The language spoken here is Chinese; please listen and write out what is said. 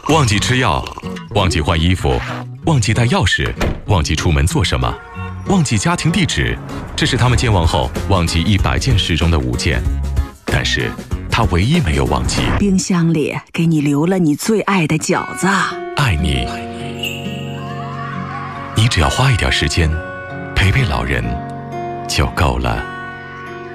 忘记吃药，忘记换衣服，忘记带钥匙，忘记出门做什么，忘记家庭地址，这是他们健忘后忘记100件事中的5件。但是他唯一没有忘记， 冰箱里给你留了你最爱的饺子。 爱你。你只要花一点时间陪陪老人就够了。